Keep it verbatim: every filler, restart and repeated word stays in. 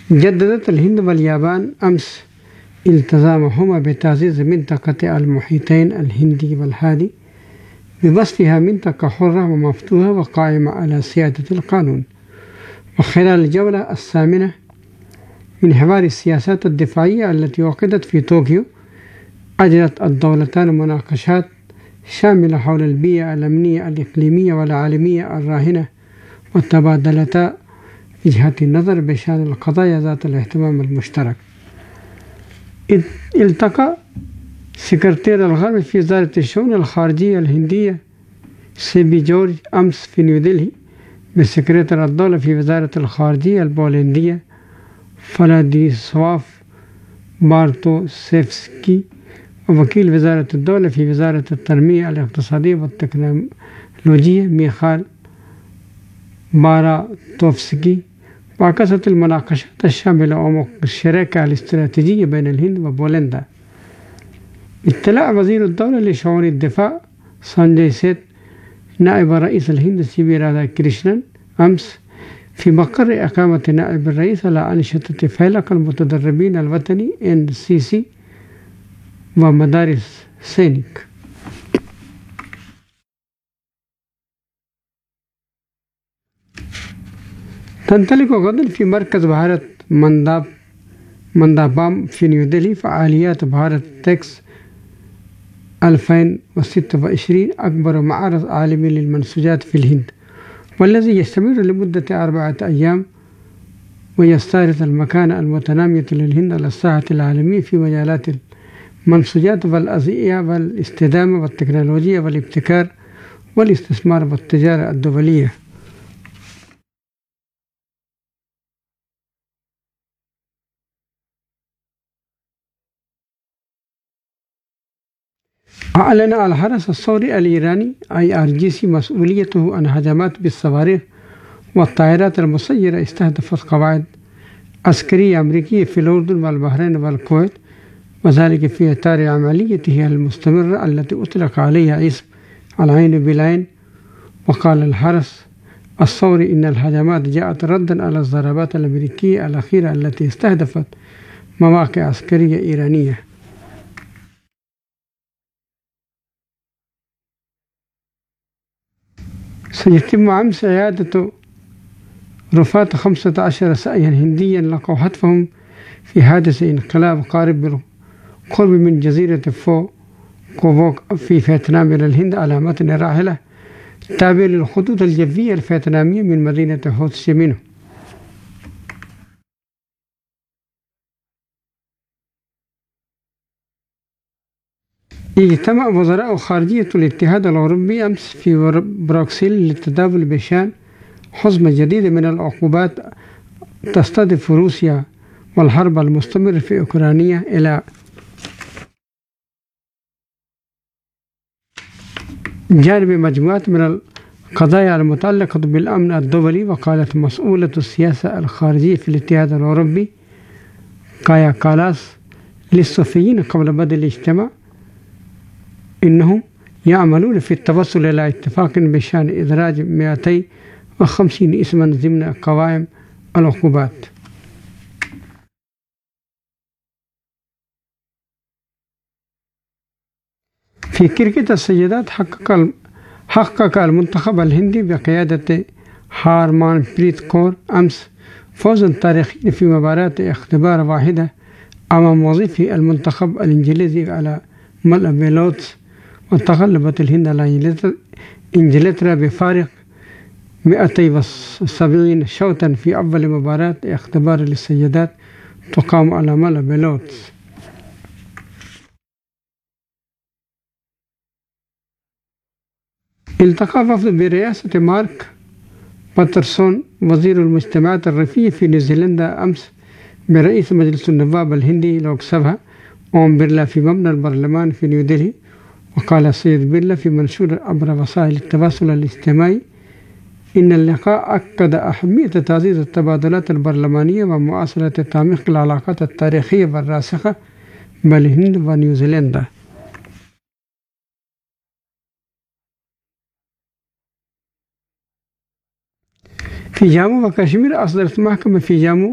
جددت الهند واليابان أمس التزامهما بتعزيز منطقة المحيطين الهندي والهادي بوصفها منطقة حرة ومفتوحة وقائمة على سيادة القانون. وخلال الجولة الثامنة من حوار السياسات الدفاعية التي عقدت في طوكيو، أجرت الدولتان مناقشات شاملة حول البيئة الأمنية الإقليمية والعالمية الراهنة، وتبادلتا وجهات النظر بشأن القضايا ذات الاهتمام المشترك. التقى سكرتير الغرب في وزارة الشؤون الخارجية الهندية سيبي جورج أمس في نيودلهي بسكرتير الدولة في وزارة الخارجية البولندية فلاديسواف بارتوسيفسكي، ووكيل وزارة الدولة في وزارة التنمية الاقتصادية والتكنولوجيا ميخال باراتوفسكي. وعكست المناقشات الشاملة عمق الشراكة الاستراتيجية بين الهند وبولندا. اطلع وزير الدولة لشؤون الدفاع سانجي سيت نائب رئيس الهند سيبي رادا كريشنان أمس في مقر إقامة نائب الرئيس على أنشطة فيلق المتدربين الوطني إن سي سي ومدارس سينيك. تنطلق غدا في مركز بحارة منداب مندابام في نيودلهي فعاليات بحارة تكس ألفين وستة وعشرين، أكبر معرض عالمي للمنسوجات في الهند، والذي يستمر لمدة أربعة أيام، ويستعرض المكانة المتنامية للهند على الساحة العالمية في مجالات المنسوجات والأزياء والاستدامة والتكنولوجيا والابتكار والاستثمار والتجارة الدولية. أعلن الحرس الثوري الإيراني آي آر جي سي مسؤوليته عن هجمات بالصواريخ والطائرات المسيرة استهدفت قواعد عسكرية أمريكية في الأردن والبحرين والكويت، وذلك في إطار عمليته المستمرة التي أطلق عليها اسم العين بالعين. وقال الحرس الثوري إن الهجمات جاءت ردا على الضربات الأمريكية الأخيرة التي استهدفت مواقع عسكرية إيرانية. سيتم أمس عيادة رفاة خمسة عشر سائحا هنديا لقوا هدفهم في حادث انقلاب قارب بالقرب من جزيرة فو كوفوك في فيتنام إلى الهند على متن راحلة تابعة للخطوط الجوية الفيتنامية من مدينة هو تشي مينه. اجتمع وزراء خارجية الاتحاد الأوروبي أمس في بروكسل للتداول بشأن حزمة جديدة من العقوبات تستهدف روسيا والحرب المستمرة في أوكرانيا إلى جانب مجموعة من القضايا المتعلقة بالأمن الدولي. وقالت مسؤولة السياسة الخارجية في الاتحاد الأوروبي كايا كالاس للصحفيين قبل بدء الاجتماع إنهم يعملون في التوصل إلى اتفاق بشأن إدراج مئتين وخمسين اسما ضمن قوائم العقوبات. في كركت السيدات حقق حقق المنتخب الهندي بقيادة هارمان بريت كور أمس فوزا تاريخيا في مباراة اختبار واحدة أمام وظيفي المنتخب الإنجليزي على ملأ بيلوتس. وتغلبت الهند على إنجلترا بفارق مئتين وسبعين شوطا في أول مباراة اختبار للسيدات تقام على ملأ بيلوتس. التقى وفد برئاسة مارك باترسون وزير المجتمعات الريفية في نيوزيلندا أمس برئيس مجلس النواب الهندي لوك سبها أوم بيرلا في مبنى البرلمان في نيودلهي. وقال السيد بيرلا في منشور عبر وسائل التواصل الاجتماعي إن اللقاء أكد أهمية تعزيز التبادلات البرلمانية ومواصلة تعميق العلاقات التاريخية والراسخة بين الهند ونيوزيلندا. في جامو وكشمير أصدرت محكمة في جامو